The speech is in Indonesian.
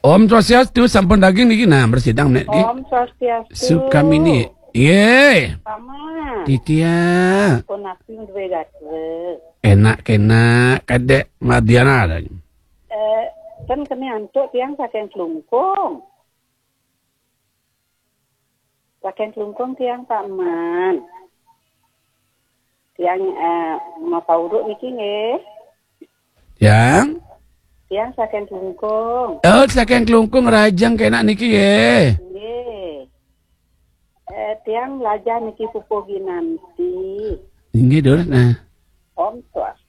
Om Swastiastu sampun daging niki nah bersidang nek nggih. Om Swastiastu. Sukamini. Ye. Paman. Titia. Pun aku duwe gatre. Enak kadek Madiana ada. Kan kene antuk tiang saking Klungkung. Saking Klungkung tiang paman. Tiang mau urut niki nggih. Yang? Tiang saking Klungkung. Oh, saking Klungkung rajang kenak niki ye. Nggih. Tiang lajah niki pupuh ginanti. Nggih, Dul. Nah. Om Swastiastu.